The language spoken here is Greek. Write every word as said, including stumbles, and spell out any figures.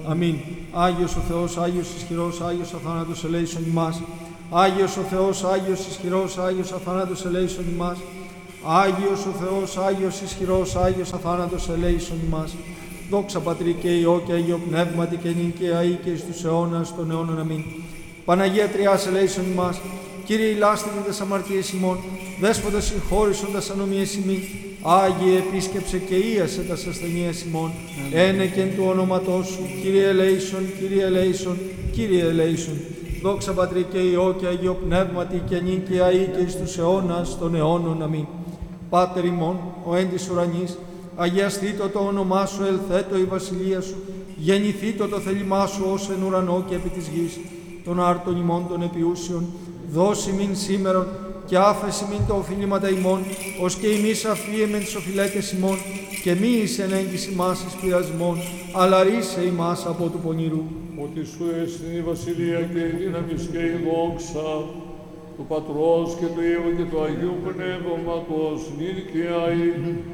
Αμήν. Άγιος ο Θεός, Άγιος ισχυρός, Άγιος αθάνατος ελέησον ημάς. Άγιος ο Θεός, Άγιος ισχυρός, Άγιος αθάνατος ελέησον ημάς. Άγιος ο Θεός, Άγιος ισχυρός, Άγιος αθάνατος ελέησον ημάς. Δόξα Πατρί και Υιό και Αγίο Πνεύματι και νυν και αεί και εις τους αιώνας των αιώνων. Αμήν. Παναγία Τριάς ελέησον ημάς. Κύριε ηλάστητε τας αμαρτίες ημών, Δέσποτα συγχώρησον τας ανομίες ημί. Άγιε επίσκεψε και ίασε τας ασθενείας ημών. Ένεκεν του ονόματός σου, Κύριε ελέησον, Κύριε ελέησον, Κύριε ελέησον. Δόξα Πατρί και Υιό και Αγίο Πνεύματι και νυν και αεί και εις τους αιώνας των αιώνων. Αμήν. Πάτερ ημών, ο εν της ουρανής, αγιαστήτω το όνομά σου, ελθέτω η βασιλεία σου, γεννηθήτω το θέλημά σου ως εν ουρανό και επί της γης. Των άρτων ημών των επιούσιων, δώσει μην σήμερον και άφεση μην τα οφείληματα ημών, ως και εμείς αφίεμεν τις οφειλέτες ημών, και μη εις εν έγκυση μας εις πειρασμών, αλλά ρίσε ημάς από του πονηρού. Ότι σου εστιν η βασιλεία και η δύναμις και η δόξα του Πατρός και του Υιού και του Αγίου Πνεύματος, νυν και αεί